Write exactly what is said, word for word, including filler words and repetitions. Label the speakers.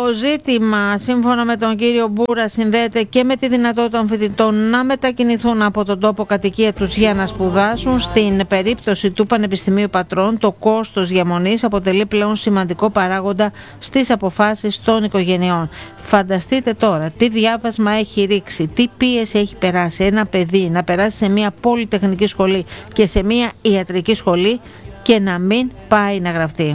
Speaker 1: ζήτημα, σύμφωνα με τον κύριο Μπούρα, συνδέεται και με τη δυνατότητα των φοιτητών να μετακινηθούν από τον τόπο κατοικία τους για να σπουδάσουν. Στην περίπτωση του Πανεπιστημίου Πατρών, το κόστος διαμονής αποτελεί πλέον σημαντικό παράγοντα στις αποφάσεις των οικογενειών. Φανταστείτε τώρα τι διάβασμα έχει ρίξει, τι πίεση έχει περάσει ένα παιδί να περάσει σε μια πολυτεχνική σχολή και σε μια ιατρική σχολή και να μην πάει να γραφτεί.